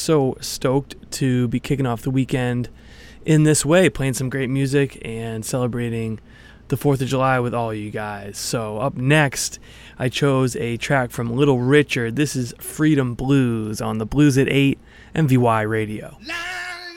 so stoked to be kicking off the weekend in this way, playing some great music and celebrating the 4th of July with all you guys. So up next, I chose a track from Little Richard. This is Freedom Blues on the Blues at 8 MVY Radio.